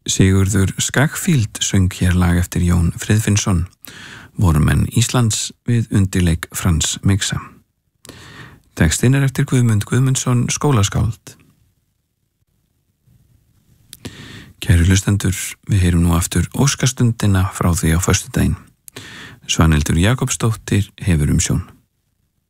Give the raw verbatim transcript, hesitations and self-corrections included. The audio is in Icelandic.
Sigurður Skagfield söng hér lag eftir Jón Friðfinnsson, Vorumenn Íslands við undirleik Frans Miksa. Textinn er eftir Guðmund Guðmundsson skólaskáld. Kæru hlustendur, við heyrum nú aftur óskastundina frá því á föstudaginn. Svanhildur Jakobsdóttir hefur umsjón.